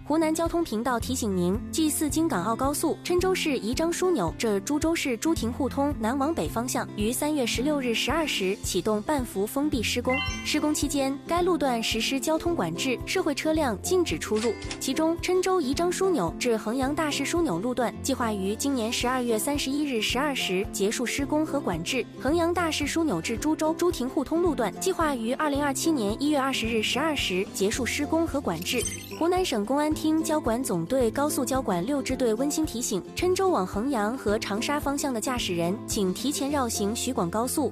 湖南交通频道提醒您：G4京港澳高速郴州市宜章枢纽至株洲市朱亭互通南往北方向于3月16日12时启动半幅封闭施工。施工期间，该路段实施交通管制，社会车辆禁止出入。其中，郴州宜章枢纽至衡阳大市枢纽路段计划于今年12月31日12时结束施工和管制；衡阳大市枢纽至株洲朱亭互通路段计划于2027年1月20日12时结束施工和管制。湖南省公安厅交管总队高速交管6支队温馨提醒：郴州往衡阳和长沙方向的驾驶人，请提前绕行徐广高速，